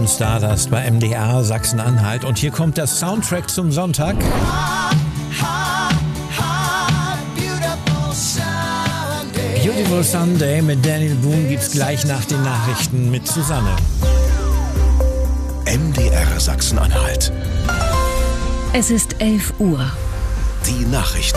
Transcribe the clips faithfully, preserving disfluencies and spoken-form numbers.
Stardust bei M D R Sachsen-Anhalt. Und hier kommt der Soundtrack zum Sonntag. Beautiful Sunday mit Daniel Boone gibt's gleich nach den Nachrichten mit Susanne. M D R Sachsen-Anhalt. Es ist elf Uhr. Die Nachrichten.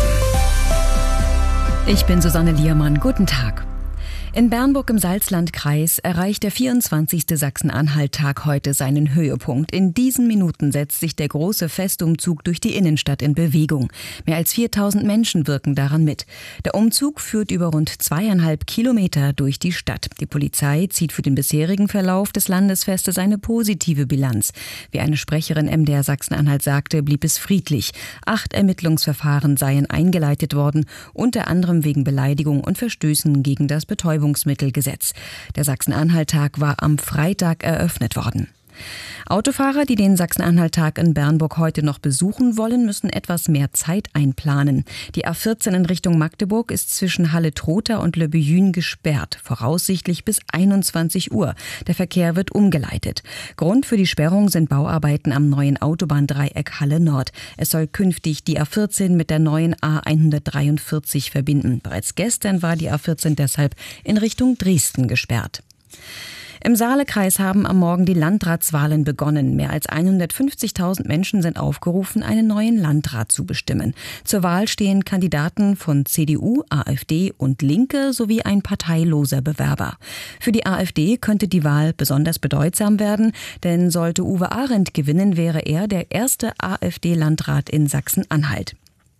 Ich bin Susanne Liermann. Guten Tag. In Bernburg im Salzlandkreis erreicht der vierundzwanzigste Sachsen-Anhalt-Tag heute seinen Höhepunkt. In diesen Minuten setzt sich der große Festumzug durch die Innenstadt in Bewegung. Mehr als viertausend Menschen wirken daran mit. Der Umzug führt über rund zweieinhalb Kilometer durch die Stadt. Die Polizei zieht für den bisherigen Verlauf des Landesfestes eine positive Bilanz. Wie eine Sprecherin M D R Sachsen-Anhalt sagte, blieb es friedlich. Acht Ermittlungsverfahren seien eingeleitet worden, unter anderem wegen Beleidigung und Verstößen gegen das Betäubungsmittelgesetz. Der Sachsen-Anhalt-Tag war am Freitag eröffnet worden. Autofahrer, die den Sachsen-Anhalt-Tag in Bernburg heute noch besuchen wollen, müssen etwas mehr Zeit einplanen. Die A vierzehn in Richtung Magdeburg ist zwischen Halle-Trotha und Le Buyün gesperrt, voraussichtlich bis einundzwanzig Uhr. Der Verkehr wird umgeleitet. Grund für die Sperrung sind Bauarbeiten am neuen Autobahndreieck Halle Nord. Es soll künftig die A vierzehn mit der neuen A hundertdreiundvierzig verbinden. Bereits gestern war die A vierzehn deshalb in Richtung Dresden gesperrt. Im Saalekreis haben am Morgen die Landratswahlen begonnen. Mehr als hundertfünfzigtausend Menschen sind aufgerufen, einen neuen Landrat zu bestimmen. Zur Wahl stehen Kandidaten von C D U, AfD und Linke sowie ein parteiloser Bewerber. Für die AfD könnte die Wahl besonders bedeutsam werden, denn sollte Uwe Arendt gewinnen, wäre er der erste AfD-Landrat in Sachsen-Anhalt.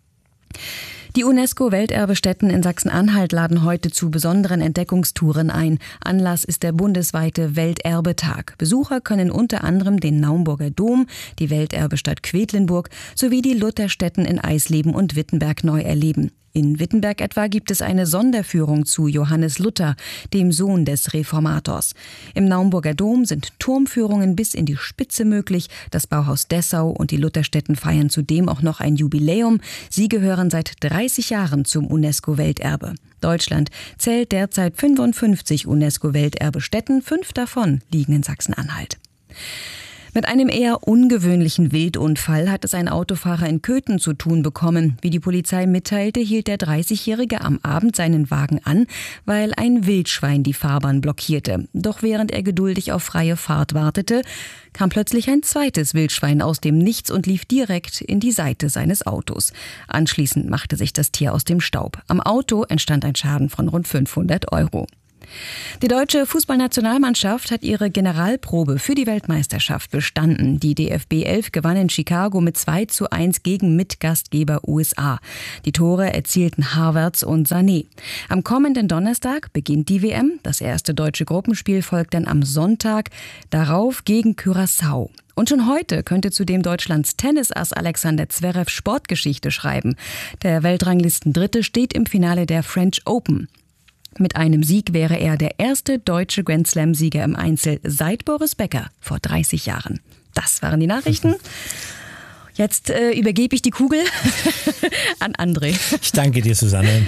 Die UNESCO-Welterbestätten in Sachsen-Anhalt laden heute zu besonderen Entdeckungstouren ein. Anlass ist der bundesweite Welterbetag. Besucher können unter anderem den Naumburger Dom, die Welterbestadt Quedlinburg sowie die Lutherstätten in Eisleben und Wittenberg neu erleben. In Wittenberg etwa gibt es eine Sonderführung zu Johannes Luther, dem Sohn des Reformators. Im Naumburger Dom sind Turmführungen bis in die Spitze möglich. Das Bauhaus Dessau und die Lutherstätten feiern zudem auch noch ein Jubiläum. Sie gehören seit dreißig Jahren zum UNESCO-Welterbe. Deutschland zählt derzeit fünfundfünfzig UNESCO-Welterbestätten. Fünf davon liegen in Sachsen-Anhalt. Mit einem eher ungewöhnlichen Wildunfall hat es ein Autofahrer in Köthen zu tun bekommen. Wie die Polizei mitteilte, hielt der dreißigjährige am Abend seinen Wagen an, weil ein Wildschwein die Fahrbahn blockierte. Doch während er geduldig auf freie Fahrt wartete, kam plötzlich ein zweites Wildschwein aus dem Nichts und lief direkt in die Seite seines Autos. Anschließend machte sich das Tier aus dem Staub. Am Auto entstand ein Schaden von rund fünfhundert Euro. Die deutsche Fußballnationalmannschaft hat ihre Generalprobe für die Weltmeisterschaft bestanden. Die D F B elf gewann in Chicago mit zwei zu eins gegen Mitgastgeber U S A. Die Tore erzielten Havertz und Sané. Am kommenden Donnerstag beginnt die W M. Das erste deutsche Gruppenspiel folgt dann am Sonntag, darauf gegen Curaçao. Und schon heute könnte zudem Deutschlands Tennisass Alexander Zverev Sportgeschichte schreiben. Der Weltranglisten-Dritte steht im Finale der French Open. Mit einem Sieg wäre er der erste deutsche Grand-Slam-Sieger im Einzel seit Boris Becker vor dreißig Jahren. Das waren die Nachrichten. Jetzt äh, übergebe ich die Kugel an André. Ich danke dir, Susanne.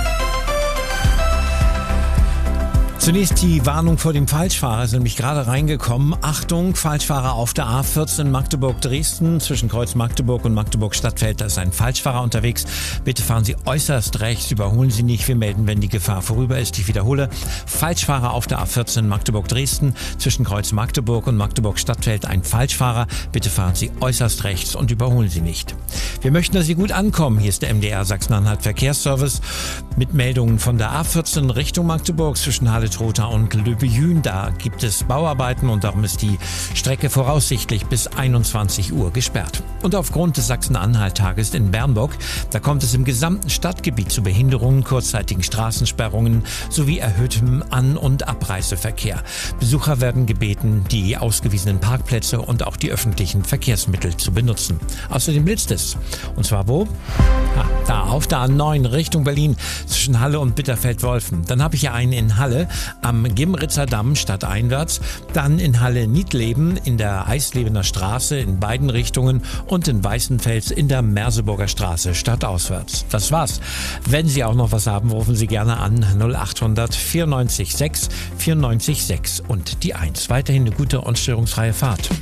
Zunächst die Warnung vor dem Falschfahrer, ist nämlich gerade reingekommen. Achtung, Falschfahrer auf der A vierzehn Magdeburg-Dresden. Zwischen Kreuz Magdeburg und Magdeburg-Stadtfeld, da ist ein Falschfahrer unterwegs. Bitte fahren Sie äußerst rechts, überholen Sie nicht. Wir melden, wenn die Gefahr vorüber ist. Ich wiederhole, Falschfahrer auf der A vierzehn Magdeburg-Dresden. Zwischen Kreuz Magdeburg und Magdeburg-Stadtfeld ein Falschfahrer. Bitte fahren Sie äußerst rechts und überholen Sie nicht. Wir möchten, dass Sie gut ankommen. Hier ist der M D R Sachsen-Anhalt Verkehrsservice mit Meldungen von der A vierzehn Richtung Magdeburg zwischen Halle Trotha und Le Buyün. Da gibt es Bauarbeiten und darum ist die Strecke voraussichtlich bis einundzwanzig Uhr gesperrt. Und aufgrund des Sachsen-Anhalt-Tages in Bernburg, da kommt es im gesamten Stadtgebiet zu Behinderungen, kurzzeitigen Straßensperrungen sowie erhöhtem An- und Abreiseverkehr. Besucher werden gebeten, die ausgewiesenen Parkplätze und auch die öffentlichen Verkehrsmittel zu benutzen. Außerdem blitzt es. Und zwar wo? Ah, da auf der A neun Richtung Berlin zwischen Halle und Bitterfeld-Wolfen. Dann habe ich hier einen in Halle. am Gimritzer Damm stadteinwärts, dann in Halle Niedleben in der Eislebener Straße in beiden Richtungen und in Weißenfels in der Merseburger Straße stadtauswärts. Das war's. Wenn Sie auch noch was haben, rufen Sie gerne an null acht hundert vierundneunzig sechs vierundneunzig sechs und die eins. Weiterhin eine gute und störungsfreie Fahrt.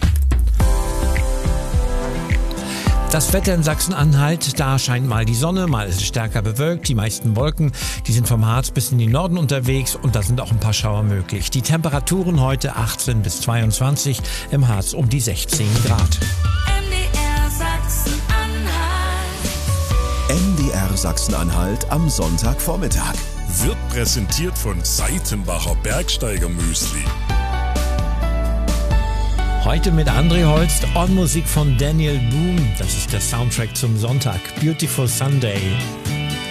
Das Wetter in Sachsen-Anhalt, da scheint mal die Sonne, mal ist es stärker bewölkt. Die meisten Wolken, die sind vom Harz bis in den Norden unterwegs und da sind auch ein paar Schauer möglich. Die Temperaturen heute achtzehn bis zweiundzwanzig, im Harz um die sechzehn Grad. M D R Sachsen-Anhalt. M D R Sachsen-Anhalt am Sonntagvormittag. Wird präsentiert von Seitenbacher Bergsteiger-Müsli. Heute mit André Holst und Musik von Daniel Boone. Das ist der Soundtrack zum Sonntag. Beautiful Sunday.